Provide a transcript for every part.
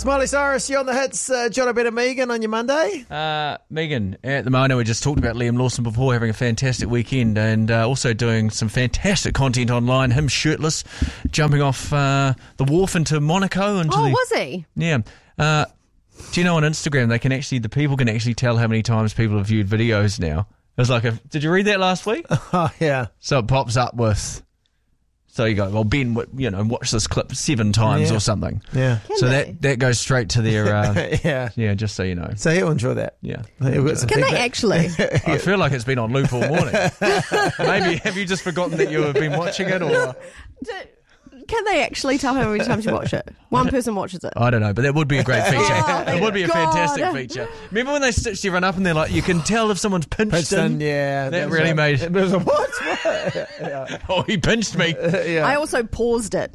Miley Cyrus, you're on the hits. John O'Better, Megan on your Monday. Megan, at the moment, we just talked about Liam Lawson before, having a fantastic weekend and also doing some fantastic content online. Him shirtless, jumping off the wharf into Monaco. Was he? Yeah. Do you know on Instagram, the people can actually tell how many times people have viewed videos now? It was like did you read that last week? Oh, yeah. So it pops up with... So you go, well, Ben, watch this clip 7 times or something. Yeah. So that goes straight to their... yeah, just so you know. So he'll enjoy that. Yeah. Can they actually? I feel like it's been on loop all morning. Maybe, have you just forgotten that you have been watching it? Or Can they actually tell how many times you watch it? One person watches it. I don't know, but that would be a great feature. It would be a God. fantastic feature. Remember when they stitched everyone up and they're like, you can tell if someone's pinched them? Yeah. That really made... It was what? Yeah. Oh, he pinched me. Yeah. I also paused it.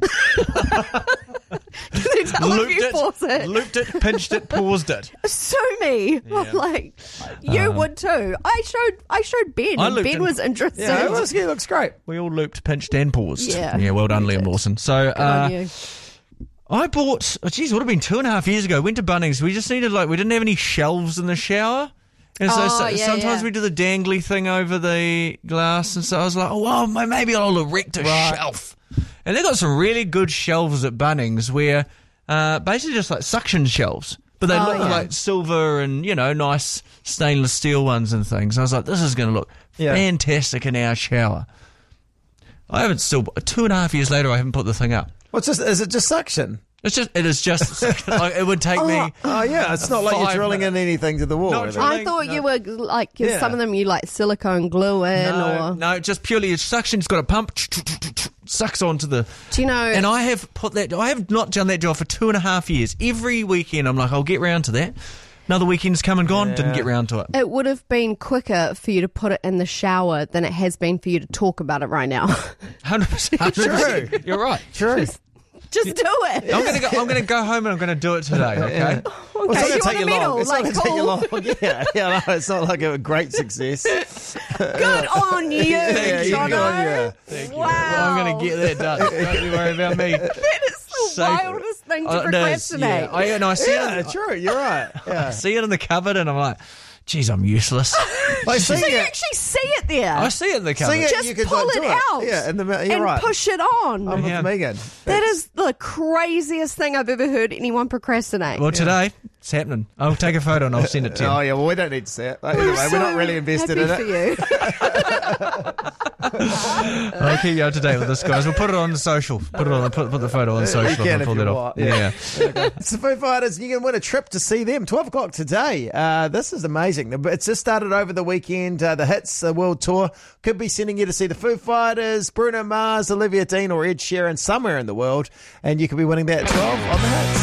Can you tell if you pause it? Looped it, pinched it, paused it. Sue me. Yeah. Like, you would too. I showed Ben. I And looped Ben in- was interested. Yeah, it looks great. We all looped, pinched and paused. Yeah. Well done, Liam Lawson. So, Good on you. I bought, it would have been 2.5 years ago, went to Bunnings. We just needed, we didn't have any shelves in the shower. And so sometimes we do the dangly thing over the glass. And so I was like, maybe I'll erect a shelf. And they got some really good shelves at Bunnings where basically just like suction shelves. But they look like silver and, nice stainless steel ones and things. I was like, this is going to look fantastic in our shower. I haven't 2.5 years later, I haven't put the thing up. What's this? Is it just suction? It is just it would take me. Oh yeah, it's not like you're drilling in anything to the wall. Not is it? drilling. I thought you were like, some of them you like silicone glue in or... No, just purely suction. It's got a pump, sucks onto the... Do you know... And I have not done that job for 2.5 years. Every weekend I'm like, I'll get round to that. Another weekend's come and gone, didn't get round to it. It would have been quicker for you to put it in the shower than it has been for you to talk about it right now. 100%. True. You're right. True. Just do it. I'm gonna go home and I'm gonna do it today. Okay. Well, Okay, it's not you going to take you want a long. medal? It's not Like, going to take you cool. long. No, it's not like a great success. Good on you, Yeah, Jono. good on you. Thank you. Wow. Well, I'm gonna get that done. Don't you worry about me. That is the wildest thing to procrastinate. I see it. True. You're right. Yeah. I see it in the cupboard and I'm like, geez, I'm useless. I So see you it. actually see it there. I see it in the cupboard. See it. Just you can pull do it out. Yeah, you're and right. push it on. I'm with Megan. That is the craziest thing I've ever heard anyone procrastinate. Well, today it's happening. I'll take a photo and I'll send it to you. Oh yeah, well we don't need to see it. Anyway, we're not really invested in happy it. for you. I'll keep you up to date with this, guys. We'll put it on the social. Put the photo on social. You can and if pull you that want. off. Yeah. It's the Foo Fighters. You can win a trip to see them. 12 o'clock today. This is amazing. It's just started over the weekend. The Hits World Tour could be sending you to see the Foo Fighters, Bruno Mars, Olivia Dean, or Ed Sheeran somewhere in the world, and you could be winning that at 12 on the Hits.